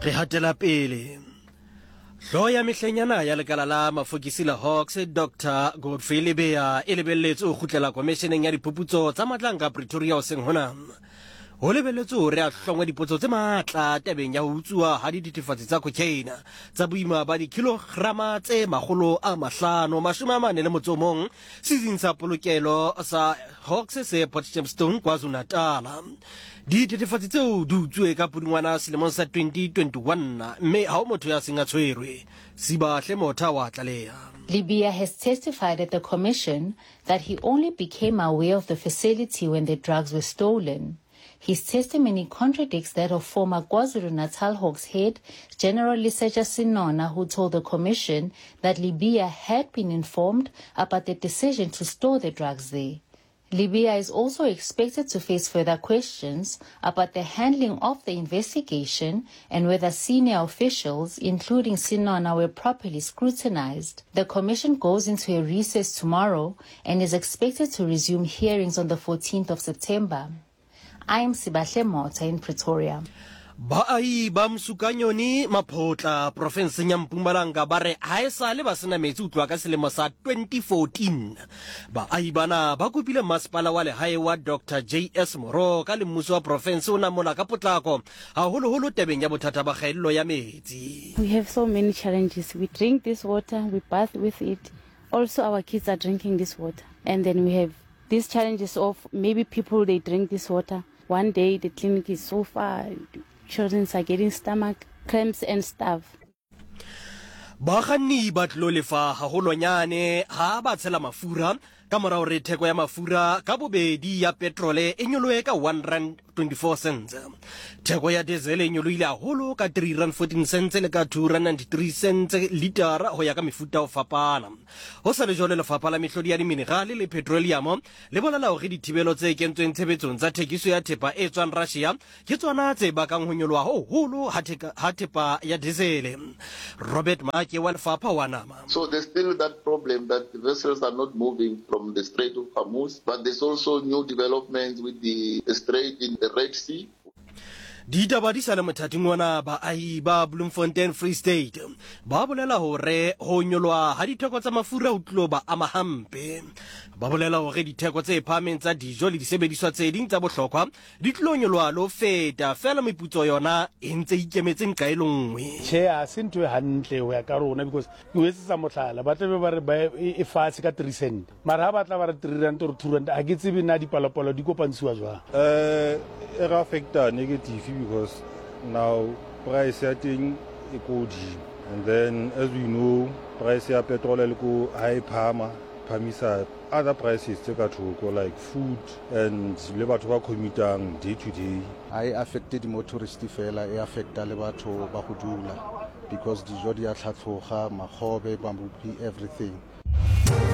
Re hatela pele. Hloya mehlenyana ya lekala la mafokisi la Hawks Dr. Godfrey Lebeya e lebelletse o khutlela komisheneng ya diphuputso tsa matlanka Pretoria o seng hona. Ho lebelletse hore a hlongwe dipotso tse matla tabeng ya ho utsuwa ha dithethefatsi tsa cocaine tsa boima ba dikilograma tse 541 sezing sa polokelo sa Hawks se Port Shepstone KwaZulu-Natal. Dithethefatsi tseo di utsuwe ka Pudungwana selemong sa 2021 mme ha o motho ya seng a tshwerwe. Sibahle Motha wa tlaleha. Lebeya has testified at the commission that he only became aware of the facility when the drugs were stolen. His testimony contradicts that of former KwaZulu-Natal Hawks head, General Lesetja Sinona, who told the commission that Lebeya had been informed about the decision to store the drugs there. Lebeya is also expected to face further questions about the handling of the investigation and whether senior officials, including Sinona, were properly scrutinized. The commission goes into a recess tomorrow and is expected to resume hearings on the 14th of September. I am Sibahle Motha in Pretoria. Baai ba Msukanyoni Maphotla province ya Mpumalanga ba re ha e sale ba sena metsi ho tloha ka selemo sa 2014. Baai bana ba kopile masepala wa lehae wa Dr. JS Moro ka le mmuso wa province o namola ka potlako haholoholo tabeng ya bothata ba kgaello ya metsi. We have so many challenges. We drink this water, we bath with it. Also our kids are drinking this water. And then we have these challenges of maybe people, they drink this water. One day the clinic is so far, children are getting stomach cramps and stuff. Bakganni ba tlo lefa haholonyane ha ba tshela mafura ka mora hore theko ya mafura ka bobedi ya petrole e nyolohe ka R1.24. Theko ya diesel e nyolohile haholo ka R3.14 le ka R2.93 litara ho ya ka mefuta o fapana. Ho sa le jole lefapha la mehlodi ya diminerale le petroleum le bolela hore dithibelo tse kentsweng tshebetsong tsa thekiso ya thepa e tswang Russia ke tsona tse bakang ho nyoloha haholo ha thepa ya diesel. Robert Maki wa lefapha wa nama. So there's still that problem that the vessels are not moving from the Strait of Hormuz, but there's also new developments with the strait in the Red Sea. Ditaba di sale mothating wana baahi ba Bloemfontein Free State ba bolela hore ho nyolwa ha ditheko tsa mafura ho tlo ba ama hampe. Ba bolela hore ditheko tse phahameng tsa dijo le disebediswa tse ding tsa bohlokwa di tlo nyolwa lo feta fela meputso yona e ntse ikemetseng ka elongwe. Che a se ntwe hantle ho ya ka rona because o etsetsa mohlala ba tlabe ba re ba e fatshe ka 3 cent mara ha ba tla ba re 3 rand or 2 rand a ke tsebe na dipalopalo di kopantshiwa jwang. It affects negative because now price setting is good, and then as we know price of petrol is high pamisa other prices take a go like food and labor to commuting day to day. I affected motorists fela I affecta le batho ba go dula because dijo di a tlhatlhoga magobe bambupi everything.